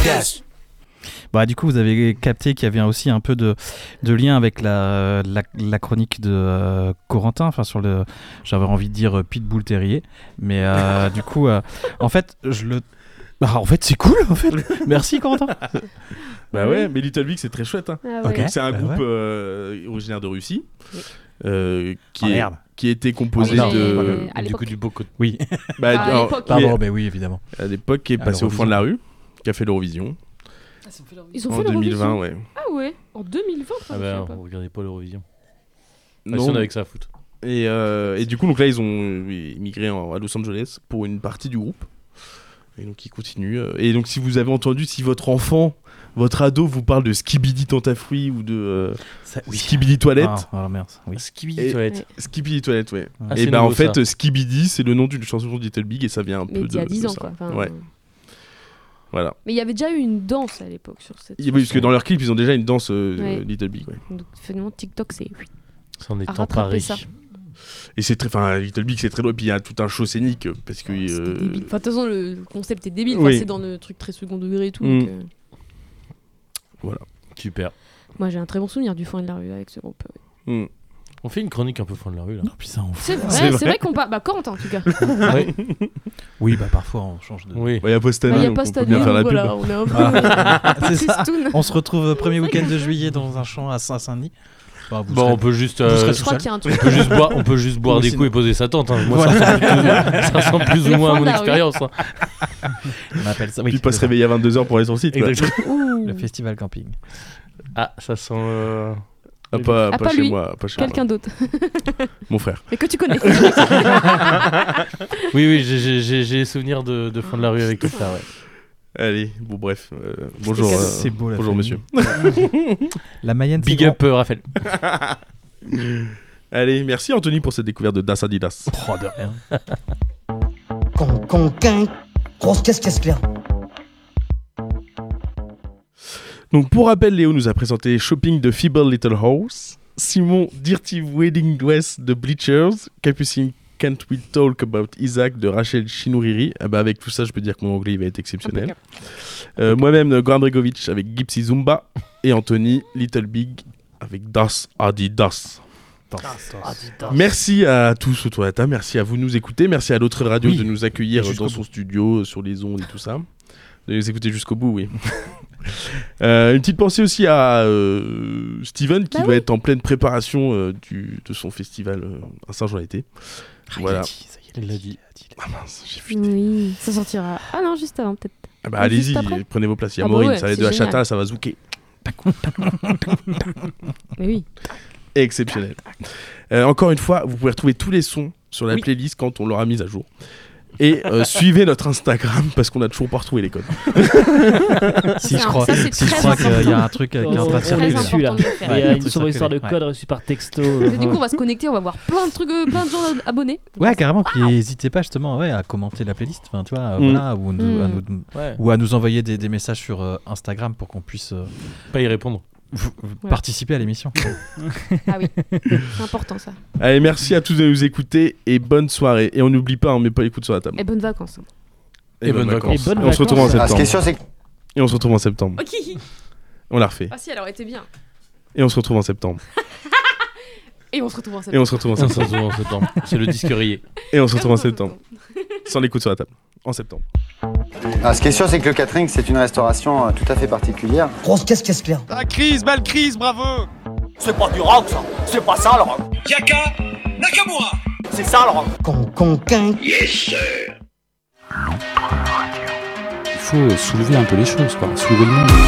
Yes. Bah, du coup, vous avez capté qu'il y avait aussi un peu de lien avec la chronique de Corentin. Enfin, j'avais envie de dire Pitbull Terrier. Mais du coup, en fait, en fait, c'est cool, en fait. Merci, Corentin. Bah ouais, mais Little Big, c'est très chouette. Hein. Ah ouais. Ok. C'est un Bah groupe originaire de Russie. Oui. Qui était composé Ah, de... À Du l'époque. coup, du beau côté. Oui. Bah, À alors, l'époque. Pardon, mais oui, évidemment. à l'époque, qui est À passé au fond de la rue, qui a fait l'Eurovision Ils ont en fait 2020, l'Eurovision. ouais. Ah ouais, en 2020. Ah bah, on regardait pas l'Eurovision. Si Non. on avait que ça à foutre. Et du coup, donc là, ils ont immigré à Los Angeles pour une partie du groupe. Et donc, ils continuent. Et donc, si vous avez entendu, si votre enfant, votre ado vous parle de Skibidi Tentafruit ou de Skibidi Toilette. Ah, merde. Oui. Skibidi Et- Toilette. Skibidi Toilette, ouais. Ah, Et c'est bah, en nouveau, fait, ça. Skibidi, c'est le nom d'une chanson de Little Big et ça vient un Mais peu il y a 10 de ans, ça. quoi. Enfin, Ouais, voilà. Mais il y avait déjà eu une danse à l'époque sur cette. Oui, parce que dans leur clip, ils ont déjà une danse Ouais. Little Big, ouais. Donc finalement, TikTok, c'est. C'en est À rattraper emparé. ça. Et c'est très, enfin, Little Big, c'est très loin. Et puis il y a tout un show scénique parce que. C'était débile. Enfin, de toute façon, le concept est débile. Oui. Enfin, c'est dans le truc très second degré et tout. Mm. Donc, Voilà. Super. moi, j'ai un très bon souvenir du fond de la rue avec ce groupe. Mm. On fait une chronique un peu fond de la rue là. Non, puis ça, on C'est fout. vrai, C'est c'est vrai. vrai qu'on parle. Bah, Corentin, en tout cas. Ouais. Oui, bah parfois, on change de... Oui. Il y a pas cette Bah, année, il n'y a donc pas on cette peut année. bien faire la pub. Voilà, on est un peu. C'est ça. tristoun. On se retrouve premier week-end de juillet dans un champ à Saint-Denis. Bah, vous Bon, serez- on peut juste. vous serez Je tout crois seul. qu'il y a un On truc. peut juste boire Ou des sinon- coups et poser sa tente. Hein. Moi, Voilà. ça ressemble plus ou Le moins à fond mon de la rue. expérience. Hein. On appelle ça. Puis Oui, pas c'est se ça. réveiller à 22h pour aller sur le site. quoi. Exactement. Ouh. Le festival camping. Ah, ça sent. Ah, pas pas chez lui. moi, pas chez moi. Quelqu'un d'autre. Mon frère. Mais que tu connais. Oui, j'ai souvenirs de fond de la rue avec tout ça. Ouais. Allez, bon bref. Bonjour. C'est beau, la bonjour famille. monsieur. La Mayenne, c'est Big grand. up, Raphaël. Allez, merci Anthony pour cette découverte de Das Adidas. Oh, de rien. Con, grosse caisse claire. Donc pour rappel, Léo nous a présenté Shopping de Feeble Little House, Simon Dirty Wedding Dress de Bleachers, Capucine Can't We Talk About Isaac de Rachel Chinouriri. Ah bah avec tout ça, je peux dire que mon anglais il va être exceptionnel. Moi-même, Goran Bregovic avec Gypsy Zumba et Anthony Little Big avec Das Adidas. Merci à tous autour de la table, merci à vous de nous écouter, merci à l'autre radio Oui. de nous accueillir Jusqu'au dans son studio, sur les ondes et tout ça. De nous écouter jusqu'au bout, oui. Une petite pensée aussi à Steven qui Bah va oui. être en pleine préparation de son festival à Saint-Jean-l'Été. Voilà. Il l'a dit. Ah mince, j'ai fuité. Oui, ça sortira. Ah non, juste avant, peut-être. Ah bah Juste allez-y, après. prenez vos places. Il y a Ah bah Maureen, ouais, ça va être c'est de la génial. chata, ça va zouker. Mais oui. Exceptionnel. Encore une fois, vous pouvez retrouver tous les sons sur la Oui. playlist quand on l'aura mise à jour. Et suivez notre Instagram parce qu'on a toujours pas retrouvé les codes. Si je Ça, crois, ça, c'est si je très crois qu'il y a important. un truc qui est en train de Très circuler. important dessus, là. de le faire. Il y Ouais, a un une truc sombre histoire de circulé, code reçu par texto. Et du coup, on va se connecter, on va voir plein de trucs, plein de gens abonnés. Ouais, carrément. Puis n'hésitez pas justement à commenter la playlist. Enfin, tu vois, voilà, Ouais. ou à nous envoyer des messages sur Instagram pour qu'on puisse Pas y répondre. participer à l'émission. Ah oui, c'est important ça. Allez, merci à tous de nous écouter et bonne soirée. Et on n'oublie pas, on met pas les coudes sur la table. Et bonnes vacances. Et bonnes vacances. Et bonnes Et on se retrouve en vacances. septembre. Ce qui est sûr, c'est que Et on se retrouve en septembre. Ok. On la refait. Ah si, elle aurait été bien. Et on se retrouve en septembre. Et on se retrouve en Et septembre. on se retrouve en Ça se septembre. retrouve en septembre. C'est le disque rayé. Et on se retrouve en septembre. Sans les coudes sur la table. En septembre. ce qui est sûr, c'est que le catering, c'est une restauration tout à fait particulière. Grosse caisse claire. Ah, crise, belle crise, bravo. C'est pas du rock, ça. C'est pas ça, le rock. Yaka Nakamura. C'est ça, le rock. Con. Il faut soulever un peu les choses, quoi. Soulever le monde.